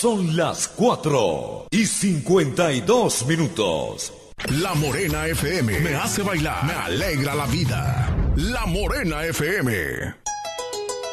Son las 4:52. La Morena FM me hace bailar, me alegra la vida. La Morena FM.